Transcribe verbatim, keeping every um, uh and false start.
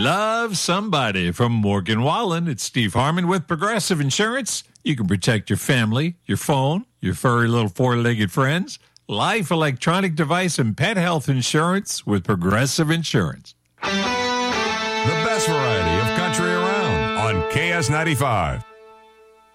Love somebody from Morgan Wallen. It's Steve Harmon with Progressive Insurance. You can protect your family, your phone, your furry little four-legged friends, life, electronic device, and pet health insurance with Progressive Insurance. The best variety of country around on K S ninety-five.